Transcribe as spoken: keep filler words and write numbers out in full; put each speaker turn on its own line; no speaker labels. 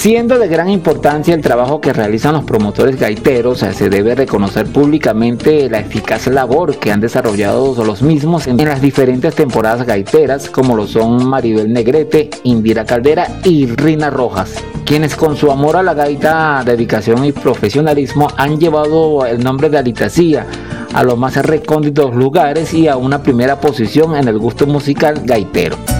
Siendo de gran importancia el trabajo que realizan los promotores gaiteros, se debe reconocer públicamente la eficaz labor que han desarrollado los mismos en las diferentes temporadas gaiteras, como lo son Maribel Negrete, Indira Caldera y Rina Rojas, quienes con su amor a la gaita, dedicación y profesionalismo han llevado el nombre de Alitacía a los más recónditos lugares y a una primera posición en el gusto musical gaitero.